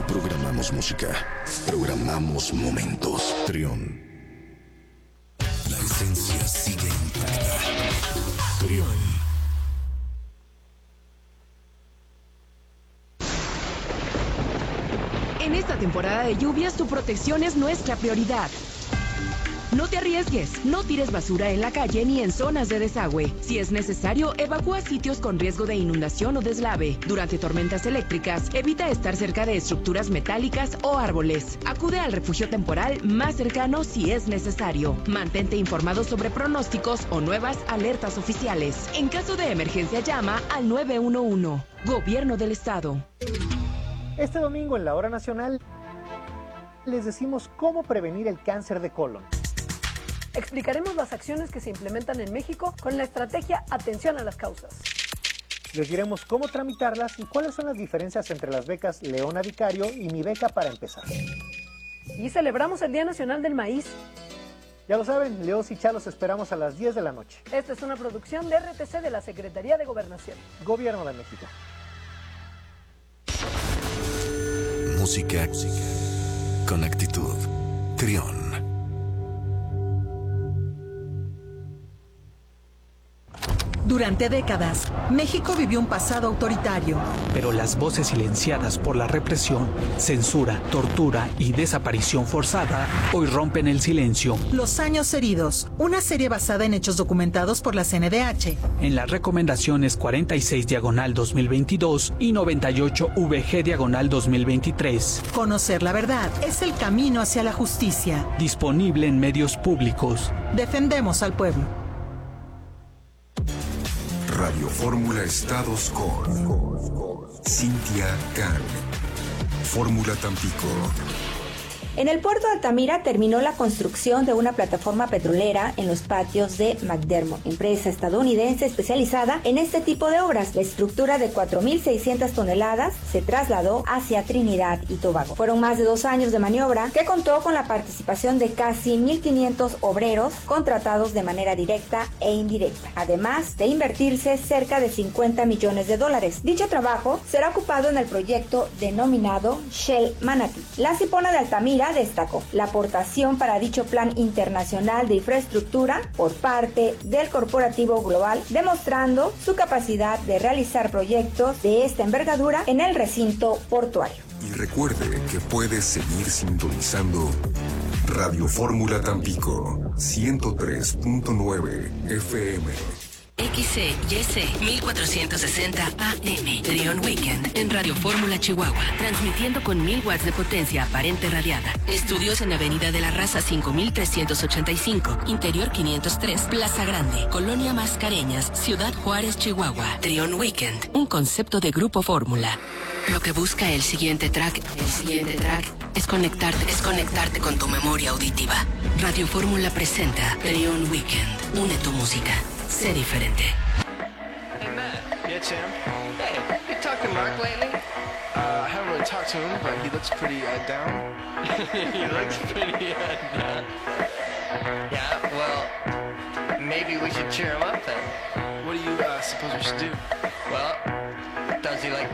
programamos música, programamos momentos. Trión. La esencia sigue intacta. Trión. En esta temporada de lluvias, tu protección es nuestra prioridad. No te arriesgues, no tires basura en la calle ni en zonas de desagüe. Si es necesario, evacúa sitios con riesgo de inundación o deslave. Durante tormentas eléctricas, evita estar cerca de estructuras metálicas o árboles. Acude al refugio temporal más cercano si es necesario. Mantente informado sobre pronósticos o nuevas alertas oficiales. En caso de emergencia, llama al 911. Gobierno del Estado. Este domingo en la Hora Nacional les decimos cómo prevenir el cáncer de colon. Explicaremos las acciones que se implementan en México con la estrategia Atención a las Causas. Les diremos cómo tramitarlas y cuáles son las diferencias entre las becas Leona Vicario y Mi Beca para Empezar. Y celebramos el Día Nacional del Maíz. Ya lo saben, Leos y Chalos esperamos a las 10 de la noche. Esta es una producción de RTC de la Secretaría de Gobernación. Gobierno de México. Música con actitud. Trión. Durante décadas, México vivió un pasado autoritario. Pero las voces silenciadas por la represión, censura, tortura y desaparición forzada hoy rompen el silencio. Los años heridos, una serie basada en hechos documentados por la CNDH. En las recomendaciones 46/2022 y 98/VG/2023. Conocer la verdad es el camino hacia la justicia. Disponible en medios públicos. Defendemos al pueblo. Radio Fórmula Estados con Cintia Can. Fórmula Tampico. En el puerto de Altamira terminó la construcción de una plataforma petrolera en los patios de McDermott, empresa estadounidense especializada en este tipo de obras. La estructura de 4.600 toneladas se trasladó hacia Trinidad y Tobago. Fueron más de 2 años de maniobra que contó con la participación de casi 1.500 obreros contratados de manera directa e indirecta, además de invertirse cerca de $50 millones. Dicho trabajo será ocupado en el proyecto denominado Shell Manatee. La Cipona de Altamira destacó la aportación para dicho plan internacional de infraestructura por parte del corporativo global, demostrando su capacidad de realizar proyectos de esta envergadura en el recinto portuario. Y recuerde que puede seguir sintonizando Radio Fórmula Tampico 103.9 FM. XCYC 1460 AM. Trión Weekend en Radio Fórmula Chihuahua. Transmitiendo con 1000 watts de potencia aparente radiada. Estudios en Avenida de la Raza 5385. Interior 503. Plaza Grande. Colonia Mascareñas. Ciudad Juárez, Chihuahua. Trión Weekend. Un concepto de Grupo Fórmula. Lo que busca el siguiente track es conectarte con tu memoria auditiva. Radio Fórmula presenta Trión Weekend. Une tu música. Sé diferente. Hey, Matt. Yeah, Tim? Hey, you talked to Mark lately? I haven't really talked to him, but he looks pretty down. He looks pretty down. Yeah, well, maybe we should cheer him up then. What do you suppose we should do? Well, does he like